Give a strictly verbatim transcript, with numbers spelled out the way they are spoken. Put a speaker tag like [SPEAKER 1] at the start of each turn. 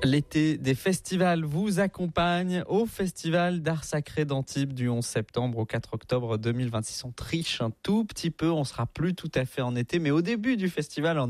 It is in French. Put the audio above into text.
[SPEAKER 1] L'été des festivals vous accompagne au Festival d'Art Sacré d'Antibes du onze septembre au quatre octobre deux mille vingt-six. On triche un tout petit peu, on sera plus tout à fait en été, mais au début du festival,